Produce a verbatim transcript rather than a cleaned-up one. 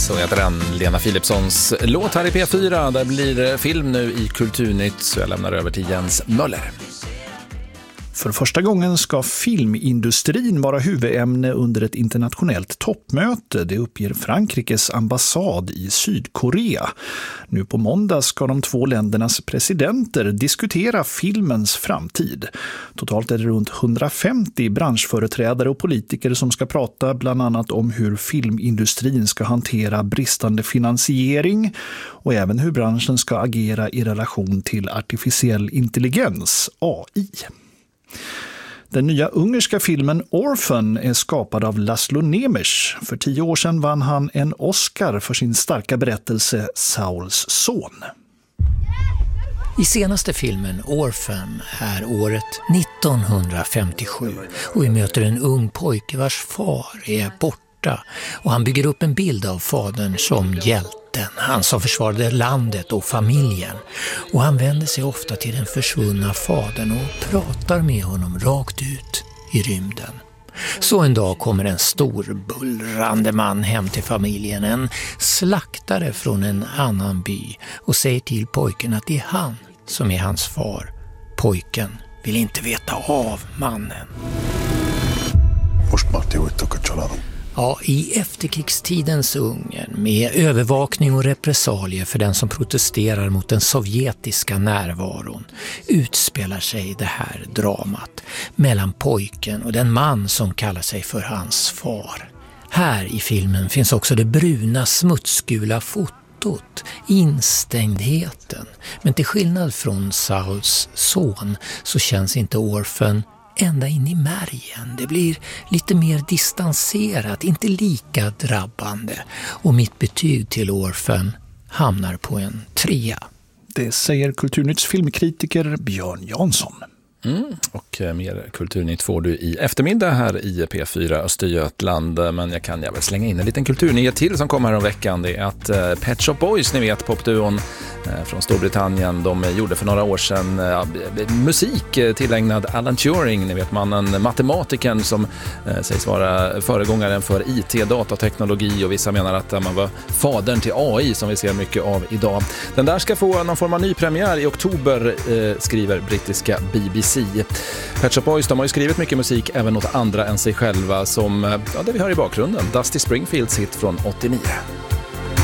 Så heter den, Lena Philipssons låt här i P fyra. Där blir film nu i Kulturnytt, så jag lämnar över till Jens Möller. För första gången ska filmindustrin vara huvudämne under ett internationellt toppmöte. Det uppger Frankrikes ambassad i Sydkorea. Nu på måndag ska de två ländernas presidenter diskutera filmens framtid. Totalt är det runt hundrafemtio branschföreträdare och politiker som ska prata bland annat om hur filmindustrin ska hantera bristande finansiering och även hur branschen ska agera i relation till artificiell intelligens, A I. Den nya ungerska filmen Orphan är skapad av Laszlo Nemes. För tio år sedan vann han en Oscar för sin starka berättelse Sauls son. I senaste filmen Orphan är året nittonhundrafemtiosju och vi möter en ung pojke vars far är borta och han bygger upp en bild av fadern som hjälte. Han som försvarade landet och familjen, och han vänder sig ofta till den försvunna fadern och pratar med honom rakt ut i rymden. Så en dag kommer en stor bullrande man hem till familjen, en slaktare från en annan by, och säger till pojken att det är han som är hans far. Pojken vill inte veta av mannen. Ja, i efterkrigstidens Ungern med övervakning och repressalier för den som protesterar mot den sovjetiska närvaron utspelar sig det här dramat mellan pojken och den man som kallar sig för hans far. Här i filmen finns också det bruna smutsgula fotot, instängdheten. Men till skillnad från Sauls son så känns inte Orphan ända in i märgen. Det blir lite mer distanserat, inte lika drabbande. Och mitt betyg till Orphan hamnar på en trea. Det säger Kulturnytts filmkritiker Björn Jansson. Mm. Och mer Kulturnytt får du i eftermiddag här i P fyra Östergötland. Men jag kan jag väl slänga in en liten kulturnyhet till som kommer här om veckan. Det är att uh, Pet Shop Boys, ni vet, popduon uh, från Storbritannien, de gjorde för några år sedan uh, musik uh, tillägnad Alan Turing, ni vet, mannen, matematikern som uh, sägs vara föregångaren för I T, datateknologi, och vissa menar att uh, man var fadern till A I som vi ser mycket av idag. Den där ska få någon form av ny premiär i oktober, uh, skriver brittiska B B C. Pet Shop Boys, de har ju skrivit mycket musik även åt andra än sig själva, som ja, det vi hör i bakgrunden, Dusty Springfields hit från åttionio.